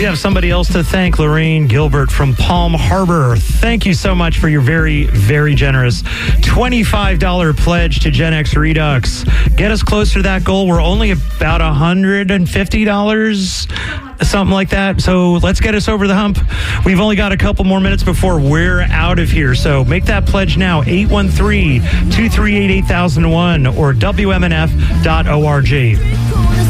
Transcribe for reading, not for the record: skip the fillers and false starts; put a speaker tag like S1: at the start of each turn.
S1: We have somebody else to thank, Lorraine Gilbert from Palm Harbor. Thank you so much for your very, very generous $25 pledge to Gen X Redux. Get us closer to that goal. We're only about $150, something like that. So let's get us over the hump. We've only got a couple more minutes before we're out of here. So make that pledge now, 813-238-8001 or WMNF.org.